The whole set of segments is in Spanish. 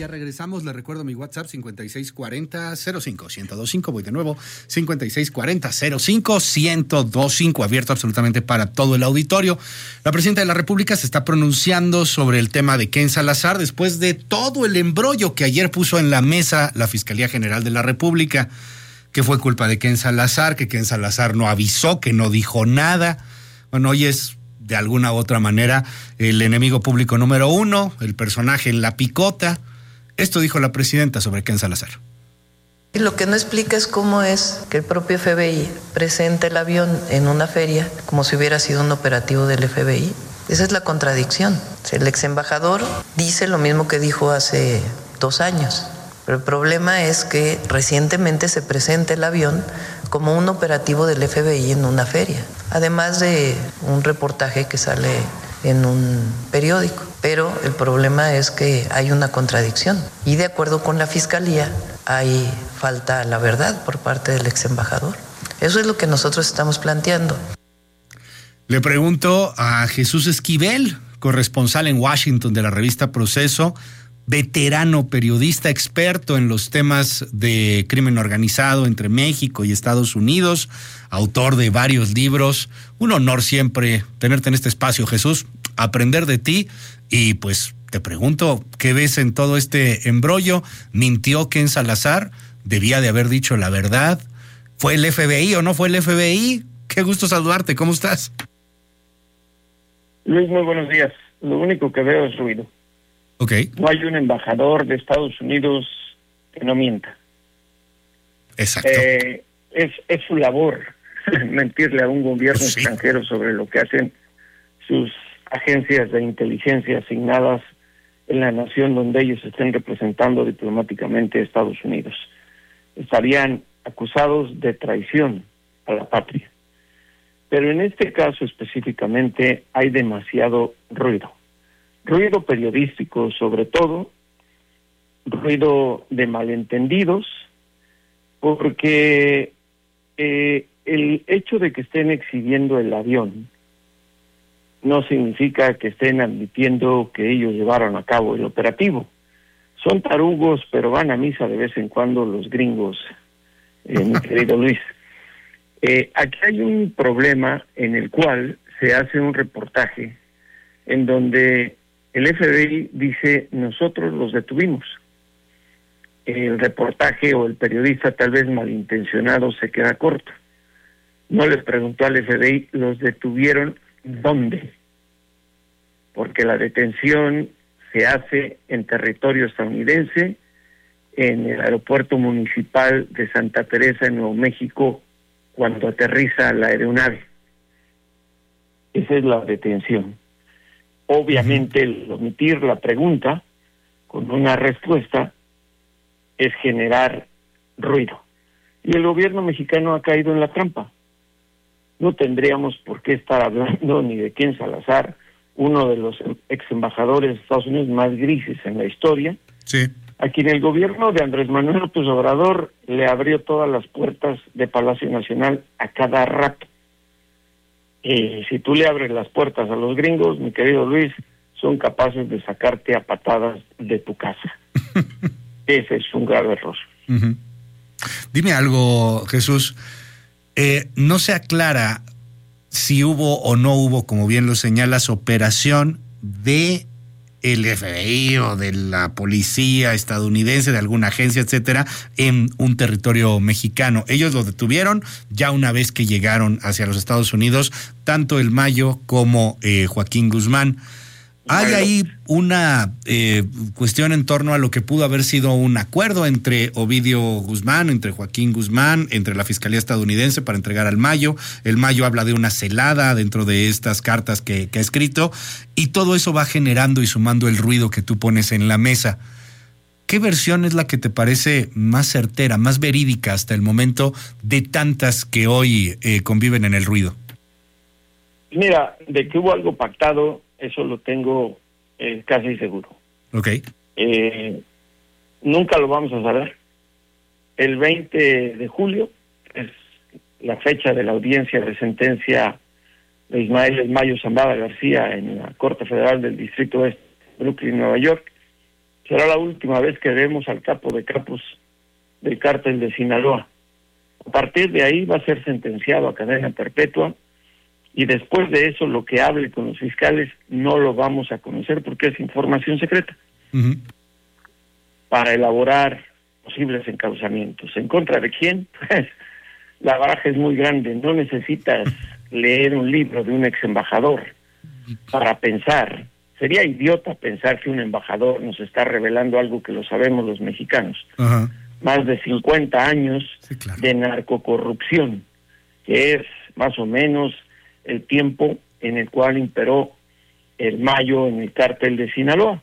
regresamos. Le recuerdo mi WhatsApp 5640-05-1025. Voy de nuevo, 5640-05-1025, abierto absolutamente para todo el auditorio. La presidenta de la República se está pronunciando sobre el tema de Ken Salazar después de todo el embrollo que ayer puso en la mesa la Fiscalía General de la República, que fue culpa de Ken Salazar, que Ken Salazar no avisó, que no dijo nada. Bueno, hoy es de alguna u otra manera el enemigo público número uno, el personaje en la picota. Esto dijo la presidenta sobre Ken Salazar. Lo que no explica es cómo es que el propio FBI presenta el avión en una feria como si hubiera sido un operativo del FBI. Esa es la contradicción. El ex embajador dice lo mismo que dijo hace 2 años, pero el problema es que recientemente se presenta el avión como un operativo del FBI en una feria, además de un reportaje que sale en un periódico. Pero el problema es que hay una contradicción y de acuerdo con la Fiscalía hay falta a la verdad por parte del ex embajador. Eso es lo que nosotros estamos planteando. Le pregunto a Jesús Esquivel, corresponsal en Washington de la revista Proceso, veterano periodista experto en los temas de crimen organizado entre México y Estados Unidos, autor de varios libros. Un honor siempre tenerte en este espacio, Jesús, aprender de ti. Y pues te pregunto, ¿qué ves en todo este embrollo? ¿Mintió Ken Salazar? ¿Debía de haber dicho la verdad? ¿Fue el FBI o no fue el FBI? Qué gusto saludarte, ¿cómo estás? Luis, muy buenos días. Lo único que veo es ruido. Okay. No hay un embajador de Estados Unidos que no mienta. Exacto. Es su labor mentirle a un gobierno extranjero sobre lo que hacen sus agencias de inteligencia asignadas en la nación donde ellos estén representando diplomáticamente a Estados Unidos. Estarían acusados de traición a la patria. Pero en este caso específicamente hay demasiado ruido. Ruido periodístico sobre todo, ruido de malentendidos, porque el hecho de que estén exhibiendo el avión no significa que estén admitiendo que ellos llevaron a cabo el operativo. Son tarugos, pero van a misa de vez en cuando los gringos, mi querido Luis. Aquí hay un problema en el cual se hace un reportaje en donde el FBI dice, nosotros los detuvimos. El reportaje o el periodista tal vez malintencionado se queda corto. No les preguntó al FBI, ¿los detuvieron dónde? Porque la detención se hace en territorio estadounidense, en el aeropuerto municipal de Santa Teresa, en Nuevo México, cuando aterriza la aeronave. Esa es la detención. Obviamente, el omitir la pregunta con una respuesta es generar ruido. Y el gobierno mexicano ha caído en la trampa. No tendríamos por qué estar hablando ni de Ken Salazar, uno de los ex embajadores de Estados Unidos más grises en la historia, Sí. a quien el gobierno de Andrés Manuel López Obrador le abrió todas las puertas de Palacio Nacional a cada rato. Si tú le abres las puertas a los gringos, mi querido Luis, son capaces de sacarte a patadas de tu casa. Ese es un grave error. Uh-huh. Dime algo, Jesús. No se aclara si hubo o no hubo, como bien lo señalas, operación de el FBI o de la policía estadounidense, de alguna agencia, etcétera, en un territorio mexicano. Ellos lo detuvieron ya una vez que llegaron hacia los Estados Unidos, tanto el Mayo como Joaquín Guzmán. Hay ahí una cuestión en torno a lo que pudo haber sido un acuerdo entre Ovidio Guzmán, entre Joaquín Guzmán, entre la Fiscalía estadounidense para entregar al Mayo. El Mayo habla de una celada dentro de estas cartas que ha escrito, y todo eso va generando y sumando el ruido que tú pones en la mesa. ¿Qué versión es la que te parece más certera, más verídica hasta el momento de tantas que hoy conviven en el ruido? Mira, de que hubo algo pactado, eso lo tengo casi seguro. Okay. Nunca lo vamos a saber. El 20 de julio es la fecha de la audiencia de sentencia de Ismael El Mayo Zambada García en la Corte Federal del Distrito Oeste, Brooklyn, Nueva York. será la última vez que vemos al capo de capos del cártel de Sinaloa. A partir de ahí va a ser sentenciado a cadena perpetua y después de eso lo que hable con los fiscales no lo vamos a conocer porque es información secreta. Uh-huh. Para elaborar posibles encauzamientos. ¿En contra de quién? Pues la baraja es muy grande, no necesitas leer un libro de un ex embajador para pensar. Sería idiota pensar que un embajador nos está revelando algo que lo sabemos los mexicanos. Uh-huh. Más de 50 años Sí, claro. de narcocorrupción, que es más o menos el tiempo en el cual imperó el Mayo en el cártel de Sinaloa.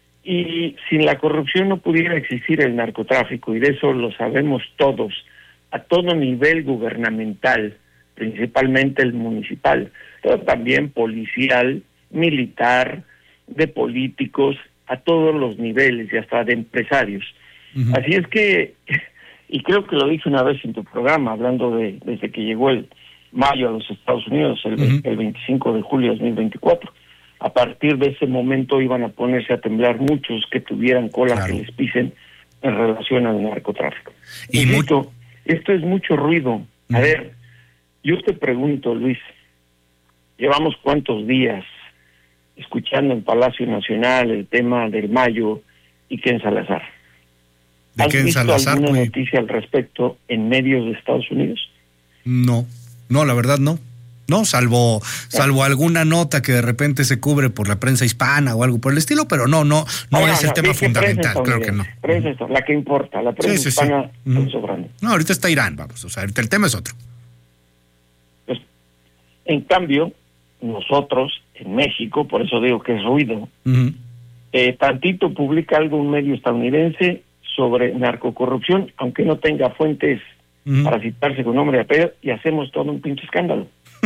Y sin la corrupción no pudiera existir el narcotráfico, y de eso lo sabemos todos, a todo nivel gubernamental, principalmente el municipal, pero también policial, militar, de políticos, a todos los niveles y hasta de empresarios. Uh-huh. Así es que, y creo que lo dije una vez en tu programa, hablando de desde que llegó el Mayo a los Estados Unidos, Uh-huh. el 25 de julio de 2024, a partir de ese momento iban a ponerse a temblar muchos que tuvieran cola Claro. que les pisen en relación al narcotráfico. Y Insisto, esto es mucho ruido. A Uh-huh. ver, yo te pregunto, Luis, llevamos cuántos días escuchando en Palacio Nacional el tema del Mayo y Ken Salazar. ¿De ¿Has Ken visto Salazar, alguna güey? noticia al respecto en medios de Estados Unidos? No, la verdad no. No, salvo alguna nota que de repente se cubre por la prensa hispana o algo por el estilo, pero no es el tema dije fundamental, prensa creo que no. estadounidense, prensa la que importa, la prensa Sí. hispana Ujú. está sobrando. No, ahorita está Irán, vamos, o sea, ahorita el tema es otro. Pues, en cambio, nosotros, en México, por eso digo que es ruido, Uh-huh. tantito publica algo un medio estadounidense sobre narcocorrupción, aunque no tenga fuentes Uh-huh. para citarse con nombre y apellido, y hacemos todo un pinche escándalo.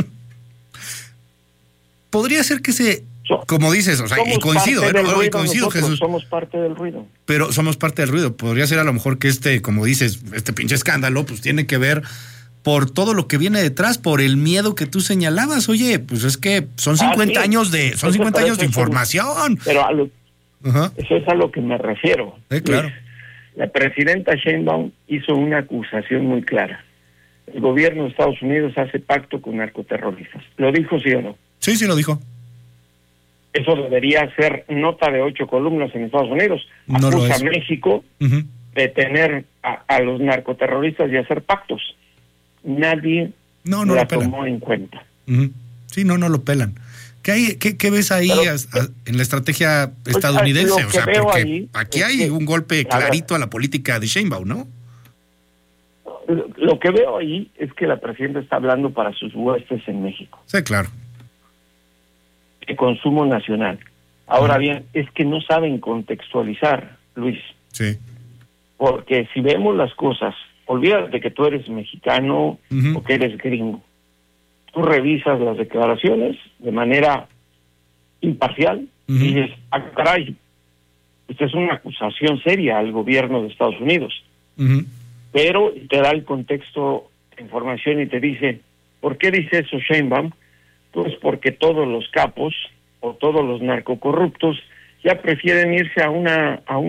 Podría ser que como dices, o sea, y Somos coincido, parte del y ruido coincido, nosotros, Jesús, somos parte del ruido. pero somos parte del ruido. Podría ser a lo mejor que como dices, este pinche escándalo, pues tiene que ver por todo lo que viene detrás, por el miedo que tú señalabas. Oye, pues es que son 50 sí. años de, son 50 años de información. Pero Ajá. eso es a lo que me refiero. Claro. Luis, la presidenta Sheinbaum hizo una acusación muy clara. El gobierno de Estados Unidos hace pacto con narcoterroristas. ¿Lo dijo, sí o no? Sí, lo dijo. Eso debería ser nota de 8 columnas en Estados Unidos. No lo Acusa es. a México Uh-huh. de tener a los narcoterroristas y hacer pactos. Nadie No la lo pelan. tomó en cuenta. Uh-huh. Sí, no lo pelan. ¿Qué ves ahí Pero, en la estrategia estadounidense? lo O sea, que veo porque ahí aquí es hay que, un golpe a ver, clarito a la política de Sheinbaum, ¿no? Lo que veo ahí es que la presidenta está hablando para sus huestes en México, Sí, claro. de consumo nacional. Ahora bien, es que no saben contextualizar, Luis, Sí. porque si vemos las cosas, olvídate que tú eres mexicano Ujú. o que eres gringo. Tú revisas las declaraciones de manera imparcial Ujú. y dices, ah, caray, esta es una acusación seria al gobierno de Estados Unidos. Uh-huh. Pero te da el contexto de información y te dice, ¿por qué dice eso Sheinbaum? Pues porque todos los capos o todos los narcocorruptos ya prefieren irse a un